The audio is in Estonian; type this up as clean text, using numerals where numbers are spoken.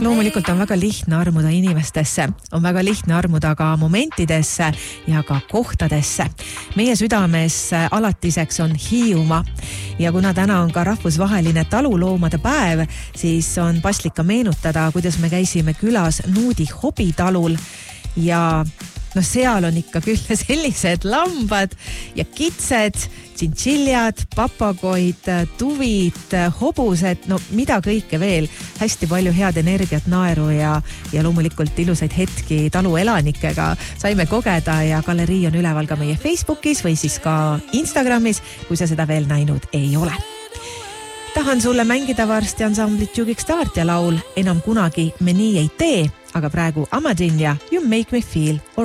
Loomulikult on väga lihtne armuda inimestesse, on väga lihtne armuda ka momentidesse ja ka kohtadesse. Meie südames alatiseks on Hiiumaa ja kuna täna on ka rahvusvaheline taluloomade päev, siis on paslik ka meenutada, kuidas me käisime külas Nuudi hobitalul ja seal on ikka küll sellised lambad ja kitsed, tšintšiljad, papagoid, tuvid, hobused, mida kõike veel. Hästi palju head energiat, naeru ja loomulikult ilusaid hetki talu elanikega saime kogeda ja galerii on üleval ka meie Facebookis või siis ka Instagramis, kui sa seda veel näinud ei ole. Tahan sulle mängida varsti ansamblit Jugiks Start ja laul Enam kunagi me nii ei tee, aga praegu Amagin ja You Make Me Feel